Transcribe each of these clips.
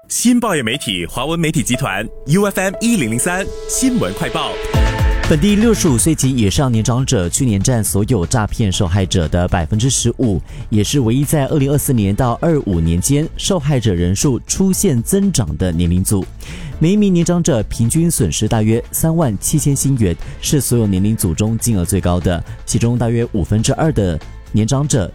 新报业媒体华文媒体集团 UFM1003 新闻快报。 本地65岁及以上年长者去年占所有诈骗受害者的 15%， 也是唯一在2024年到25年间受害者人数出现增长的年龄组。每一名年长者平均损失大约37000新元，是所有年龄组中金额最高的，其中大约2/5的年长者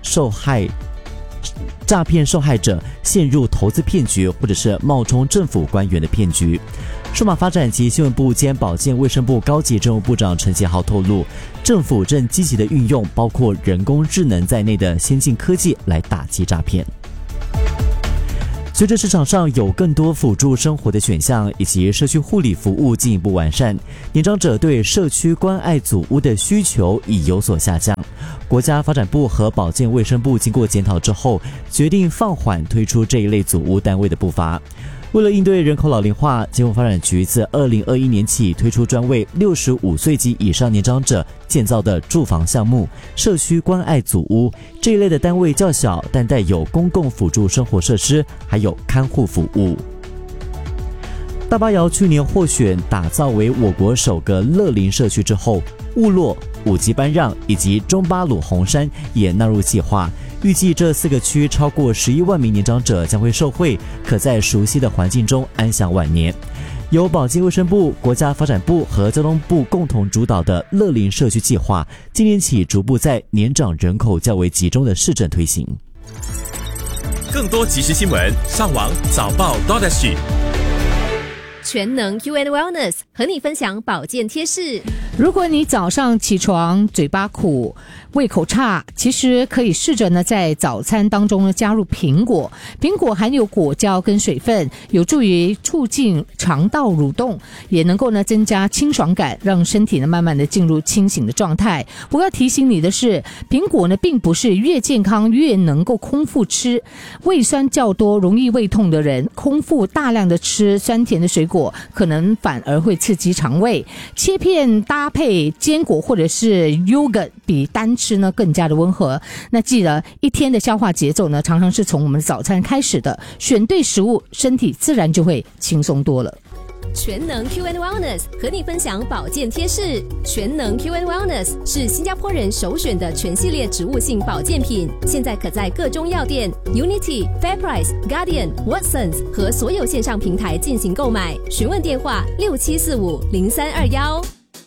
诈骗受害者陷入投资骗局或者是冒充政府官员的骗局。数码发展及新闻部兼保健卫生部高级政务部长陈杰豪透露，政府正积极的运用包括人工智能在内的先进科技来打击诈骗。随着市场上有更多辅助生活的选项以及社区护理服务进一步完善，年长者对社区关爱组屋的需求已有所下降。国家发展部和保健卫生部经过检讨之后，决定放缓推出这一类组屋单位的步伐。为了应对人口老龄化，经济发展局自2021年起推出专为65岁及以上年长者建造的住房项目社区关爱组屋。这一类的单位较小，但带有公共辅助生活设施，还有看护服务。大巴窑去年获选打造为我国首个乐龄社区之后，雾落、五级班让以及中巴鲁红山也纳入计划。预计这4个区超过11万名年长者将会受惠，可在熟悉的环境中安享晚年。由保健卫生部、国家发展部和交通部共同主导的乐龄社区计划，今年起逐步在年长人口较为集中的市镇推行。 更多即时新闻，上网早报 .SG。 全能 UN Wellness 和你分享保健贴士。 如果你早上起床嘴巴苦、胃口差，其实可以试着呢在早餐当中呢加入苹果。苹果含有果胶跟水分，有助于促进肠道蠕动，也能够呢增加清爽感，让身体呢慢慢的进入清醒的状态。不过要提醒你的是，苹果呢并不是越健康越能够空腹吃。胃酸较多、容易胃痛的人，空腹大量的吃酸甜的水果，可能反而会刺激肠胃。切片搭配坚果或者是 yogurt 比单吃呢更加的温和。那记得一天的消化节奏呢，常常是从我们早餐开始的，选对食物，身体自然就会轻松多了。 全能 QN Wellness 和你分享保健贴士。全能 QN Wellness 是新加坡人首选的全系列植物性保健品，现在可在各中药店、Unity、FairPrice、Guardian、Watsons 和所有线上平台进行购买。询问电话67450321。